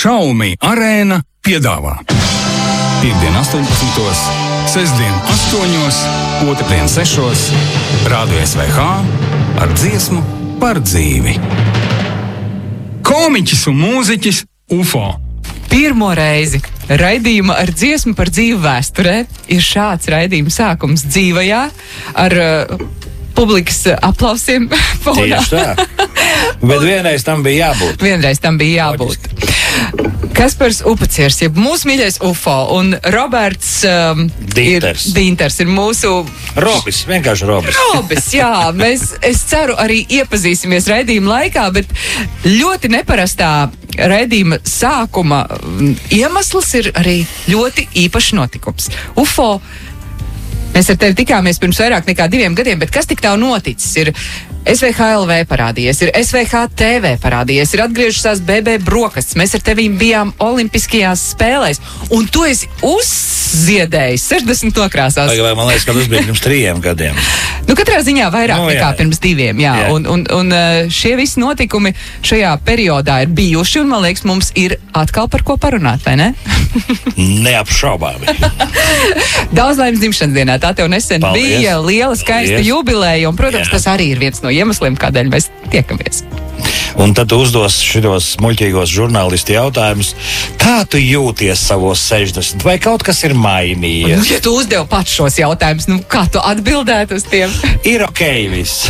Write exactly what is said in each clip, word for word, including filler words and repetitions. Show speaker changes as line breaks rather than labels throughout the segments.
Xiaomi Arēna piedāvā Piektdien astoņpadsmitos, sestdien astoņos, otrdien sešos, Rādio S V H ar dziesmu par dzīvi. Komiķis un mūziķis U F O.
Pirmo reizi raidījuma ar dziesmu par dzīvi vēsturē ir šāds raidījuma sākums dzīvajā ar uh, publikas aplausiem.
Tieši tā. Bet vienreiz tam bija jābūt.
Vienreiz tam bija jābūt. Kaspars Upaciers, jeb mūsu mīļais U F O, un Roberts um,
Dinters.
ir, Dinters ir mūsu...
Robis, vienkārši Robis.
Robis, jā. Mēs, es ceru, arī iepazīsimies raidījuma laikā, bet ļoti neparastā raidījuma sākuma iemesls ir arī ļoti īpašs notikums. U F O, mēs ar tevi tikāmies pirms vairāk nekā diviem gadiem, bet kas tik tā noticis? Ir S V H L V parādījies, ir S V H T V parādījies, ir atgriežušās B B brokastis, mēs ar tevīm bijām olimpiskajās spēlēs, un tu esi uzziedējis sešdesmit nokrāsās.
Vai, man liekas, ka tas bija pirms trījiem gadiem.
Nu, katrā ziņā vairāk
nu,
nekā
jā. pirms
diviem, jā. jā. Un, un, un šie visi notikumi šajā periodā ir bijuši, un man liekas, mums ir atkal par ko parunāt, vai ne?
Neapšaubāmi.
Daudz laimes dzimšanas dienā, tā tev nesen
Paldies.
bija liela skaista
Paldies.
jubileja, un, protams,
Jā.
tas arī ir viens no iemesliem, kādēļ mēs tiekamies.
Un tad tu uzdos šitos muļķīgos žurnālisti jautājumus, kā tu jūties savos sešdesmit, vai kaut kas ir mainījies?
Nu, ja tu uzdev pats šos jautājumus, nu, kā tu atbildētu uz tiem?
Ir ok viss.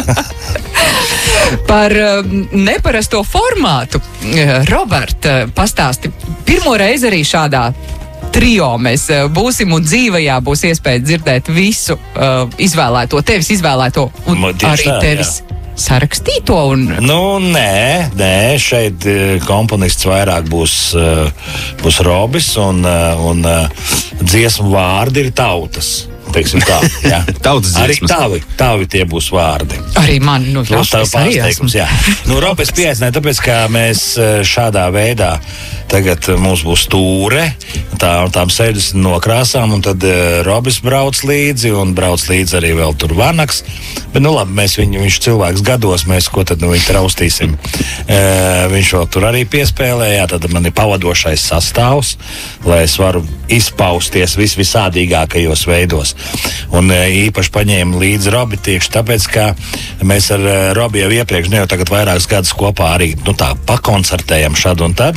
Par um, neparasto formātu, Robert, pastāsti, pirmo reizi arī šādā trio mēs uh, būsim, un dzīvajā būs iespēja dzirdēt visu uh, izvēlēto, tevis izvēlēto, un
Man tieši
arī
tā,
tevis
jā.
sarakstīto. Un...
Nu, nē, nē, šeit uh, komponists vairāk būs, uh, būs Robis, un, uh, un uh, dziesmu vārdi ir tautas. Teiksim tā, jā.
Tautas
Arī
dziesmas.
tavi, tavi tie būs vārdi.
Arī man, nu, jā,
Plus tev
es arī esmu.
pārsteigums, jā. Nu, Robis pieaicināja, tāpēc, ka mēs šādā veidā tagad mums būs tūre, tā, tām sešdesmit nokrāsām, un tad uh, Robis brauc līdzi, un brauc līdzi arī vēl tur Vanaks. Bet, nu labi, mēs viņu, viņš cilvēks gados, mēs ko tad nu viņu traustīsim. Uh, viņš vēl tur arī piespēlēja, tad man ir pavadošais sastāvs, lai es varu izpausties vis visādīgākajos veidos. Un uh, īpaši paņēmu līdzi Robi tieši tāpēc, ka mēs ar uh, Robi jau iepriekš, ne jau tagad vairākus gadus kopā arī, nu tā, pakoncertējam šad un tad.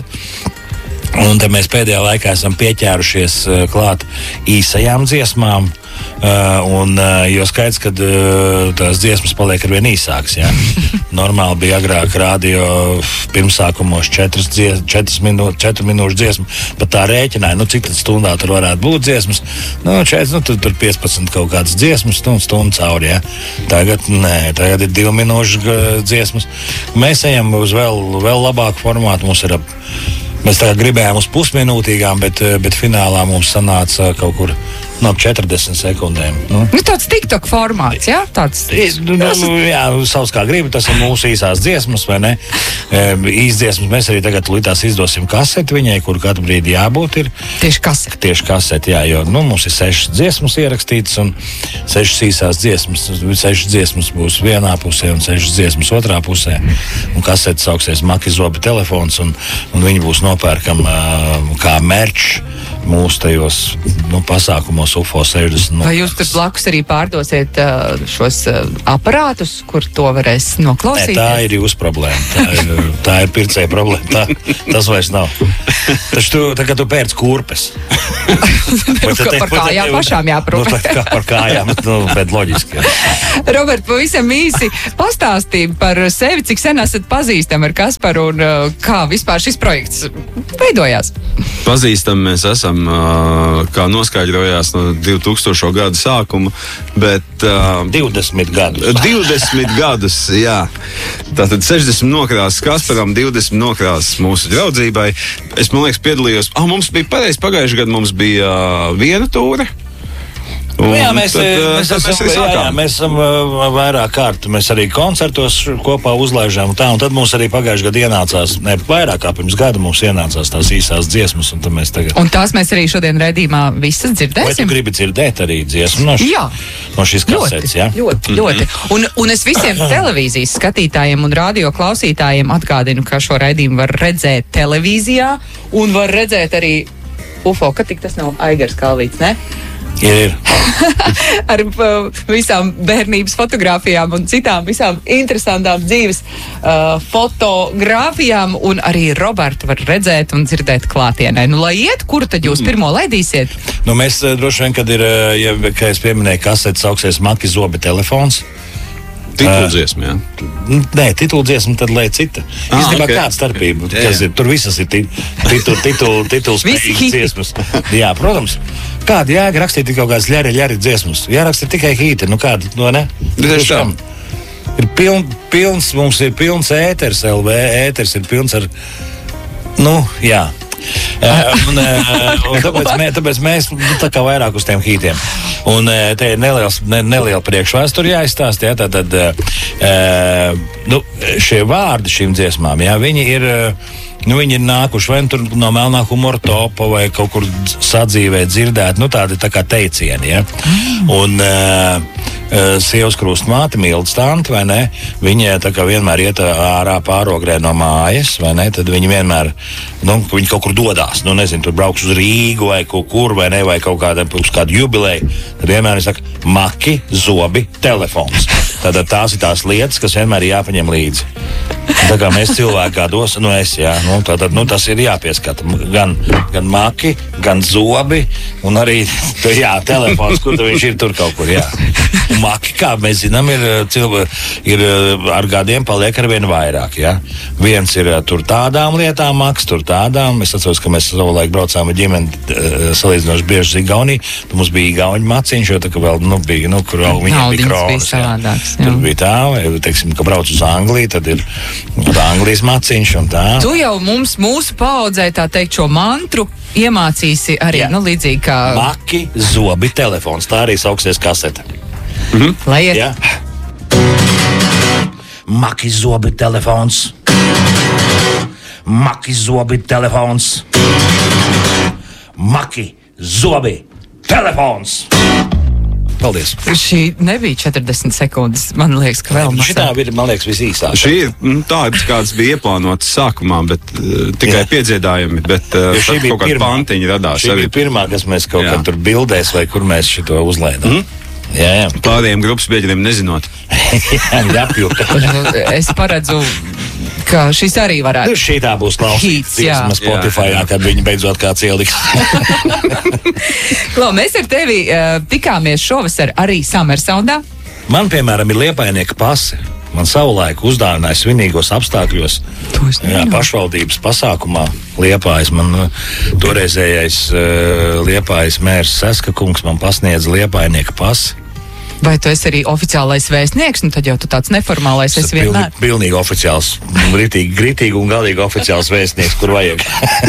Un te mēs pēdējā laikā esam pieķērušies uh, klāt īsajām dziesmām, uh, un, uh, jo skaidrs, ka uh, tās dziesmas paliek arvien īsākas. Ja? Normāli bija agrāk rādio pirmsākumos četras, dzies, četras minūtes, četru minūšu dziesmu, pat tā rēķināja, nu cik tad stundā tur varētu būt dziesmas. Nu, četras, nu tur, tur piecpadsmit kaut kādas dziesmas, nu stundu cauri. Ja? Tagad, nē, tagad ir divu minūšu dziesmas. Mēs ejam uz vēl, vēl labāku formātu, mums ir ap Mēs tā gribējām uz pusminūtīgām, bet, bet finālā mums sanāca kaut kur no četrdesmit sekundēm. Nu.
Nu, tāds TikTok formāts, jā? Tāds...
Nu, nu, jā, savs kā gribi, tas ir mūsu īsās dziesmas, vai ne? Īs dziesmas mēs arī tagad līdās izdosim kaseti viņai, kur katru brīdi jābūt ir.
Tieši kaseti.
Tieši kaseti, jā, jo nu, mums ir sešas dziesmas ierakstītas un sešas īsās dziesmas. Sešas dziesmas būs vienā pusē un sešas dziesmas otrā pusē. Un kaseti sauksies Maki Zobi telefons un, un viņi būs nopērkam uh, kā merč mūsu tajos nu, pasākumos U F O sešdesmit.
Vai jūs tur blakus arī pārdosiet uh, šos uh, aparātus, kur to varēs noklausīties?
Nē, tā ir jūsu problēma. Tā ir, tā ir pircēja problēma. Tā, tas vairs nav. Taču tu, tā kā tu pērc kurpes.
Te, par kājām te, pašām jāprot.
Nu, kā par kājām, nu, bet loģiski.
Robert, pavisam īsi pastāstīja par sevi, cik sen esat pazīstami ar Kasparu un uh, kā vispār šis projekts veidojās.
Pazīstami mēs esam, kā noskaidrojās no divtūkstošo gadu sākuma, bet...
divdesmit gadus.
divdesmit gadus, jā. Tātad sešdesmit nokrāsas Kasparam, divdesmit nokrāsas mūsu draudzībai. Es, man liekas, piedalījos... Ah, mums bija pareizi, pagājušajā gadā mums bija viena tūre.
Un jā, mēs,
tad,
mēs,
tad
esam,
mēs,
jā, jā, mēs esam vairāk kārt, mēs arī koncertos kopā uzlaižām un tā, un tad mums arī pagājušajā gadā ienācās, ne vairāk kā pirms gada mums ienācās tās īsās dziesmas, un tad mēs tagad...
Un tās mēs arī šodien raidījumā visas
Vai tu
dzirdēsim?
gribi dzirdēt arī dziesmu no, š...
Jā.
no šīs kasetes, jā?
Ļoti, ļoti. Un, un es visiem televīzijas skatītājiem un radio klausītājiem atgādinu, ka šo raidījumu var redzēt televīzijā un var redzēt arī U F O, ka tik tas nav Aigars Kalvīts, ne?
Ir, ir.
Ar uh, visām bērnības fotogrāfijām un citām visām interesantām dzīves uh, fotogrāfijām, un arī Robertu var redzēt un dzirdēt klātienē. Nu, lai iet, kuru tad jūs pirmo laidīsiet?
Nu, mēs eh, droši vien, kad ir, eh, ja, kā es pieminēju, kasete sauksies Maki Zobi telefons.
Tituldziesma, jā.
Nē, tituldziesma tad lai cita.
Ah,
Īstenībā
ok.
kāda starpība?
Jā,
Kas
jā.
ir? Tur visas ir titul, titul, titul, tituls
Visi
spējīgas
hiti.
dziesmas. Jā, protams. Kāda jēga rakstīt kaut kādas ļari, ļari dziesmas? Jāraksta tikai hīti, nu kāda, no ne?
Tieši tā.
Ir piln, pilns, mums ir pilns ēters, L V ēters ir pilns ar, nu, jā. Uh, un, uh, un tāpēc, mē, tāpēc mēs nu, tā kā vairāk uz tiem hītiem. Un uh, te ir neliels, ne, neliela priekšvēsture jāizstāst. Jā, tātad, uh, nu, šie vārdi šīm dziesmām, jā, viņi ir, uh, nu, viņi ir nākuši vai tur no Melnā humora topa vai kaut kur sadzīvē dzirdēt, nu tādi tā kā teicieni, jā. Un uh, Uh, sievas krustmāte, Milda Stante, vai ne? Viņa tā kā vienmēr iet ārā pārogrē no mājas, vai ne? Tad viņa vienmēr, nu, viņa kaut kur dodās, nu, nezinu, tur brauks uz Rīgu vai kaut kur, vai ne, vai kaut kādā, uz kādu jubileju. Tad vienmēr viņa saka, Maki, Zobi, telefons. Tātad tās ir tās lietas, kas vienmēr ir jāpaņem līdzi. Tā kā mēs cilvēki kādos, nu es, jā, nu, tātad, nu, tas ir jāpieskata. Gan, gan Maki, gan Zobi, un arī, jā, telefons, kur tu viņš ir tur kaut kur, jā. Un Maki, kā mēs zinām, ir, cilvēki, ir ar gadiem paliek ar vien vairāk, jā. Viens ir tur tādām lietām, Maks, tur tādām. Es atceros, ka mēs savulaik braucām ar ģimeni salīdzinoši bieži uz Igauniju. Tur mums bija Igauņu maciņš, jo tā kā vēl, nu, bija, nu, kur viņiem bija
Naudiņas
kronas.
bija savādāks, jā.
Tur bija tā, teiksim, ka brauc uz Angliju, tad ir Anglijas maciņš un tā.
Tu jau mums, mūsu paaudzē, tā teikt, šo mantru iemācīsi arī,
Jā.
nu, līdzīgi kā...
Maki, Zobi, telefons. Tā arī sauksies kasete.
Lai iet.
Ja? Maki, Zobi, telefons. Maki, Zobi, telefons. Maki, Zobi, telefons. Paldies.
Šī nebija četrdesmit sekundes, man liekas, ka vēl
Šitā
mazāk.
ir, man liekas, visīsāk.
Šī ir nu, tāda, kāds bija ieplānots sākumā, bet uh, tikai
Jā.
piedziedājumi, bet uh,
Jo šī bija
kaut kāda
pirmā.
pantiņa radās.
Šī
Arī
bija pirmā, kas mēs kaut
Jā.
kā tur bildēs vai kur mēs šito uzlaidām. Mm? Jā, jā.
pārējiem grupas biedriem nezinot.
jā, jāpjūka.
Nu, Es paredzu, ka šis arī varētu.
Nu, šī tā būs klausītas
Hīts, jā.
dziesma Spotify,
Jā, jā.
kad viņi beidzot kāds ieliks.
Klau, mēs ar tevi uh, tikāmies šovasar arī Summersoundā.
Man, piemēram, ir liepainieka pase. Man savulaik uzdāvināja svinīgos apstākļos.
To es
Jā,
nezinu.
pašvaldības pasākumā Liepājas. Man uh, toreizējais uh, Liepājas mērs Seska kungs man pasniedza liepainieka pasi.
Vai tu esi arī oficiālais vēstnieks, nu tad jau tu tāds neformālais esi vienmēr.
Pilnīgi, pilnīgi oficiāls, gritīgi, gritīgi un galīgi oficiāls vēstnieks, kur vajag.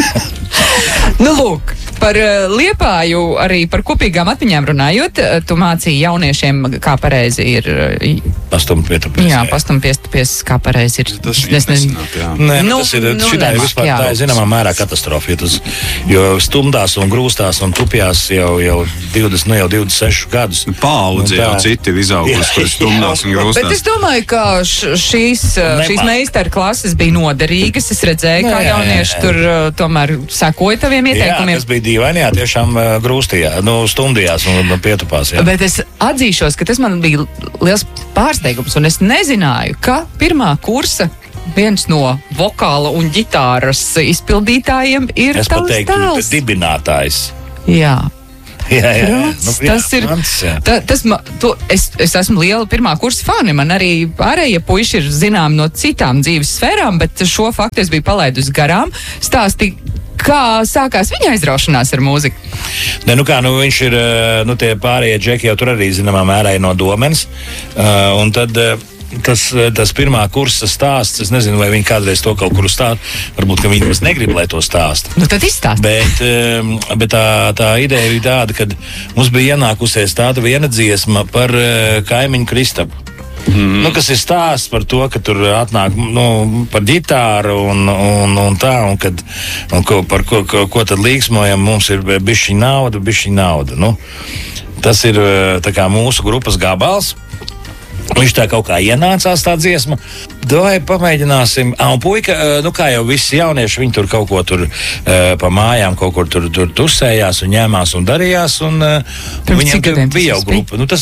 Nu, lūk, par uh, Liepāju, arī par kopīgām atmiņām runājot, uh, tu mācīji jauniešiem, kā pareizi ir. Uh,
Pastumt pietupies.
jā, pastumpies, kā pareizi ir.
Tas
Es nezinu.
nesanāk, jā.
Nē, nu,
Nu,
tas ir,
nu,
šitā ir
nemāk,
vispār,
jā.
tā ir zināmā mērā katastrofa, jo, tas, jo stumdās un grūstās un tupjās jau, jau divdesmit, nu jau divdesmit sešus gadus.
Paudze
Un tā-
jau citi ir izaugusi, kur stumdās un
Bet es
grūstās.
domāju, ka š, šīs, uh, šīs
Nemāk.
meistarklases bija noderīgas. Es redzēju,
Nē,
kā
jā,
jaunieši
jā.
tur uh, tomēr sekoja taviem
Jā,
ieteikumiem.
tas bija dīvaini, jā, tiešām uh, grūstījā, nu, stumdījās un, un pietupās. Jā.
Bet es atzīšos, ka tas man bija liels pārsteigums, un es nezināju, ka pirmā kursa viens no vokāla un ģitāras izpildītājiem ir
Es pat
tavs
teiktu,
tēls.
dibinātājs.
Jā.
Jā, jā, jā.
Protams,
Nu, jā,
tas ir.
mans, jā.
Ta, tas ma, to, es, es esmu liela pirmā kursa fani. Man arī pārējie puiši ir zinām no citām dzīves sfērām, bet šo faktu es biju palaidusi garām. Stāsti, kā sākās viņa aizraušanās ar mūziku.
Ne, nu kā, nu viņš ir, eh, nu tie pārējie džeki jau tur arī zināmā mērā ir no Domenes. Uh, un tad uh, tas, tas pirmā kursa stāsts, es nezinu, vai viņi kādreiz to kaut kur stāst, varbūt, ka viņi negrib, lai to stāsta.
Nu, tad izstāst.
Bet, bet tā, tā ideja bija tāda, ka mums bija ienākusies tāda viena dziesma par kaimiņu Kristapu. Mm. Nu, kas ir stāsts par to, ka tur atnāk nu, par ģitāru un, un, un tā, un, kad, un ko, par ko, ko, ko tad līksmojam, mums ir bišķiņ nauda, bišķiņ nauda. Nu, tas ir tā kā mūsu grupas gabals. Viņš tā kaut kā ienācās tā dziesma. Vai pamēģināsim. Ah, un puika, nu kā jau visi jaunieši, viņi tur kaut ko tur uh, pa mājām kaut kur tur, tur tusējās un ņēmās un darījās. Un, uh, viņam bija jau grupa. Nu tas,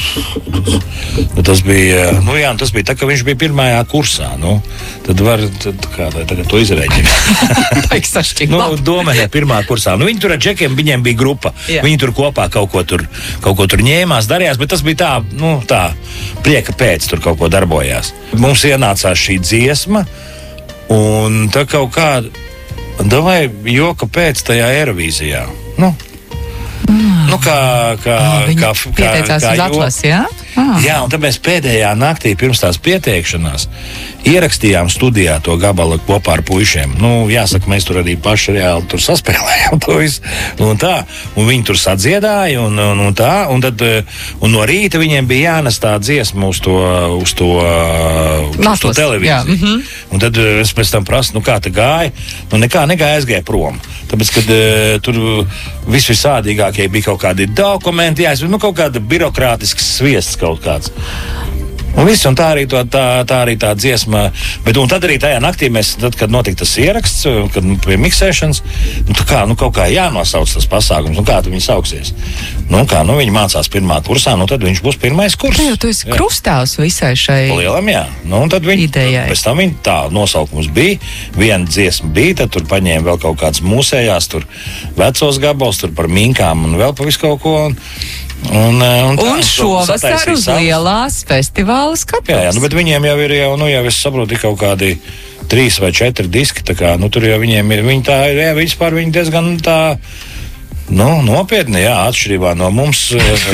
nu, tas bija, nu jā, tas bija tā, ka viņš bija pirmajā kursā. Nu, tad var, tad, kā tā, tagad to izrēķināt.
Paiks sašķīt.
Nu, domāju, pirmā kursā. Nu, viņi tur ar džekiem, viņiem bija grupa. Jā. Viņi tur kopā kaut ko tur, kaut ko tur ņēmās, darījās, bet tas bija tā, nu tā, prieka pēc tur kaut ko darbojās. Mums ienācās šī dziesma, un tā kaut kāda, davai joka pēc tajā Eirovīzijā. Nu, mm. nu kā, kā,
oh,
kā, kā,
pieteicās
kā
uz atlasi, jā? Ah.
Jā, un tad mēs pēdējā naktī pirms tās pieteikšanās ierakstījām studijā to gabalu kopā ar puišiem. Nu, jāsaka, mēs tur arī paši reāli tur saspēlējām to visu. Un tā, un viņi tur sadziedāja, un, un, un tā, un tad, un no rīta viņiem bija jānes tā dziesma uz to, uz to, uz to televīziju. Mm-hmm. Un tad es pēc tam prasu, nu kā te gāja, nu nekā negāja, aizgāja prom. Tāpēc, kad uh, tur visvisādīgākie bija kaut kādi dokumenti, jā, nu kaut kāda birokrātisks sviests kaut kāds. Un viss, un tā arī, to, tā, tā arī tā dziesma, bet un tad arī tajā naktī mēs, tad, kad notika tas ieraksts, kad nu, pie miksēšanas, nu tā kā, nu kaut kā jānosauc tas pasākums, un kā tu viņi sauksies. Nu kā, nu viņi mācās pirmā kursā, nu tad viņš būs pirmais kurs.
Tā jau tu esi krustāvs visai šai
Lielam, jā. Nu un tad viņi,
idejai.
Pēc tam viņi tā nosaukums bija, viena dziesma bija, tad tur paņēma vēl kaut kāds mūsējās, tur vecos gabals, tur par minkām un vēl pa visu kaut ko. Un, Un, un, tā,
un šovasar uz lielās festivāla skatuves.
Jā, jā, nu, bet viņiem jau ir, jau, nu, jau es saprotu, kaut kādi trīs vai četri diski, tā kā, nu, tur jau viņiem ir, viņi tā, jā, vispār viņi diezgan tā, nu, nopietni, jā, atšķirībā no mums,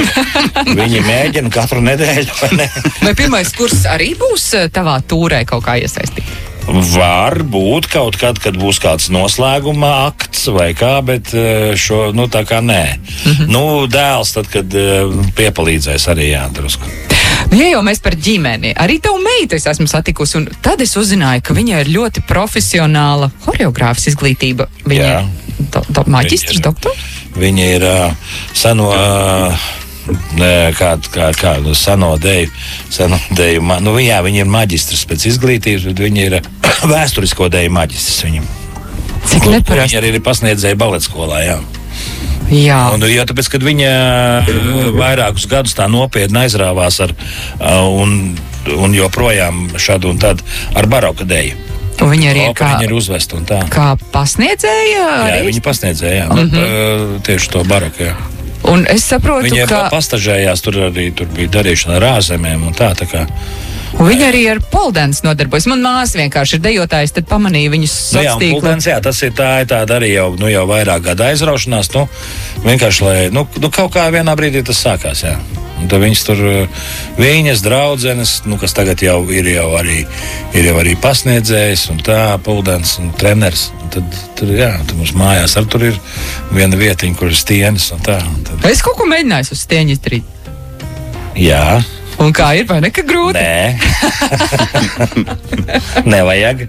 viņi mēģina katru nedēļu, vai ne?
Vai pirmais kurs arī būs tavā tūrē kaut kā iesaistīt?
Var būt kaut kad, kad būs kāds noslēguma akts vai kā, bet šo, nu, tā kā nē. Mm-hmm. Nu, dēls tad, kad piepalīdzēs arī jādrusku.
Nu, ja jau mēs par ģimeni, arī tavu meitu es esmu satikusi, un tad es uzzināju, ka viņai ir ļoti profesionāla horeogrāfas izglītība. Viņa
Jā.
ir do, do, maģistrs, doktors?
Viņa ir uh, seno... Uh, Kā, kā, kā nu, seno deju, seno deju ma, nu, jā, viņa ir maģistrs pēc izglītības, bet viņa ir vēsturisko deju maģistrs viņam.
Cik neparasti.
Viņa arī ir pasniedzēja baletskolā, jā.
Jā.
Un, jo tāpēc, kad viņa vairākus gadus tā nopietni aizrāvās ar, un, un joprojām šad un tad ar baroka deju.
Un viņa arī ir kā,
viņa ir uzvesta un tā.
Kā pasniedzēja?
Jā,
arī?
viņa pasniedzēja, jā. Mm-hmm. Tieši to baroku, jā.
Un es saprotu,
viņa
ka...
Viņa pastažējās, tur arī tur bija darīšana ar ārzemēm un tā, tā kā...
Un viņa arī ar poldens nodarbojas. Man māsa vienkārši ir dejotājs, tad pamanīja viņus
nu, jā,
sociālā
poldens, jā, tas ir tā, tāda arī jau, nu, jau vairāk gada aizraušanās, nu, vienkārši, lai, nu, nu, kaut kā vienā brīdī tas sākās, jā. Un tad viņas tur, viņas draudzenes, nu, kas tagad jau ir jau arī, ir jau arī pasniedzējs un tā, poldens un treneris. Un tad, tur, jā, tad mums mājās ar tur ir viena vietiņa, kur ir stieņas un tā. Un tad...
Es kaut ko mēģināju uz stieņu izdarīt.
Jā.
Un kā ir, vai ne, ka grūti?
Nē. Nevajag.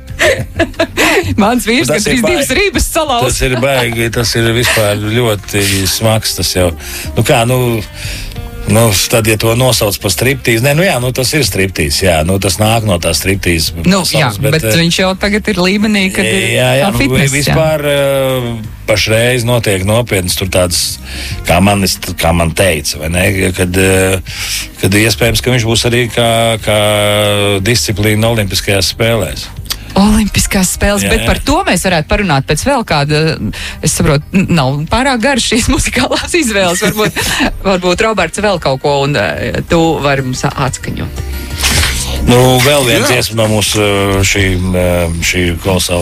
Mans vīrs, ka trīs divas rības salauz.
Tas ir baigi, tas ir vispār ļoti smags, tas jau. Nu kā, nu... Nu, tad, ja to nosauc par striptīzi, nē, nu jā, nu tas ir striptīzi, jā, nu tas nāk no tā striptīzi.
Nu, jā, bet, bet viņš jau tagad ir līmenī, kad ir
jā, jā, nu,
fitness,
vispār uh, pašreiz notiek nopietnas tur tādas, kā man, kā man teica, vai ne, kad, uh, kad iespējams, ka viņš būs arī kā, kā disciplīna olimpiskajās spēlēs.
Olimpiskās spēles, jā, bet jā. Par to mēs varētu parunāt pēc vēl kāda, es saprotu, nav pārāk garš šīs muzikālās izvēles, varbūt, varbūt Roberts vēl kaut ko, un tu vari mums atskaņot.
Nu, vēl viens dziesma no mūsu šī, šī kolosāla